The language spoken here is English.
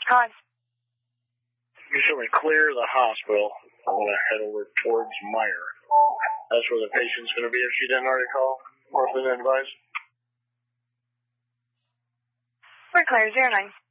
Hi. You show me clear the hospital. I'm going to head over towards Meyer. That's where the patient's going to be if she didn't already call or if they didn't advise. We're clear, 09.